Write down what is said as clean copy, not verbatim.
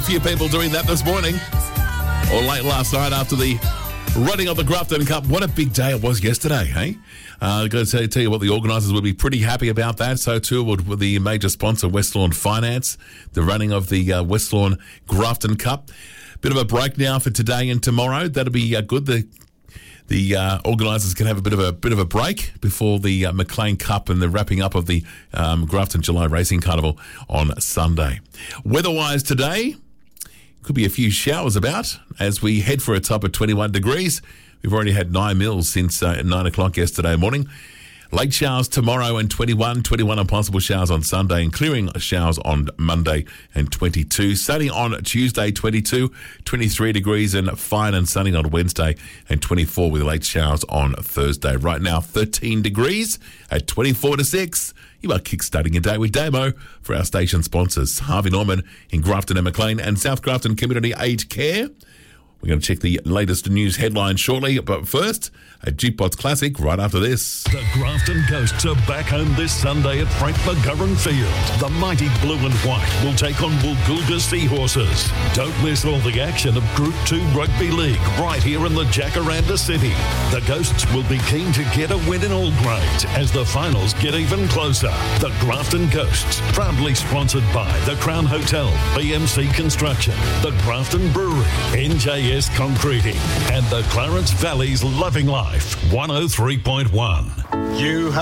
A few people doing that this morning or late last night after the running of the Grafton Cup. What a big day it was yesterday, hey? I've got to tell you what, the organisers would be pretty happy about that. So too would the major sponsor, West Lawn Finance, the running of the West Lawn Grafton Cup. Bit of a break now for today and tomorrow. That'll be good. The organisers can have a bit of a break before the Maclean Cup and the wrapping up of the Grafton July Racing Carnival on Sunday. Weather-wise today, could be a few showers about as we head for a top of 21 degrees. We've already had 9 mils since 9 o'clock yesterday morning. Late showers tomorrow and 21 on possible showers on Sunday and clearing showers on Monday and 22. Sunny on Tuesday, 22, 23 degrees and fine and sunny on Wednesday and 24 with late showers on Thursday. Right now, 13 degrees at 24 to 6. You are kickstarting your day with Damo for our station sponsors, Harvey Norman in Grafton and Maclean and South Grafton Community Aged Care. We're going to check the latest news headlines shortly, but first, a Jukebox Classic right after this. The Grafton Ghosts are back home this Sunday at Frank McGovern Field. The mighty blue and white will take on Woolgoolga Seahorses. Don't miss all the action of Group 2 Rugby League right here in the Jacaranda City. The Ghosts will be keen to get a win in all grades as the finals get even closer. The Grafton Ghosts, proudly sponsored by the Crown Hotel, BMC Construction, the Grafton Brewery, NJS Concreting, and the Clarence Valley's Loving Life 103.1. You